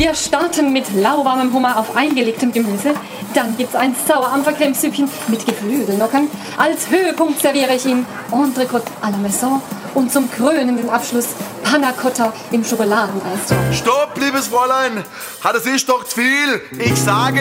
Wir starten mit lauwarmem Hummer auf eingelegtem Gemüse. Dann gibt's ein Sauerampfercremesüppchen mit Geflügelnockern. Als Höhepunkt serviere ich Ihnen Entrecôte à la Maison. Und zum krönenden Abschluss Panna Cotta im Schokoladeneis. Stopp, liebes Fräulein! Das ist doch zu viel! Ich sage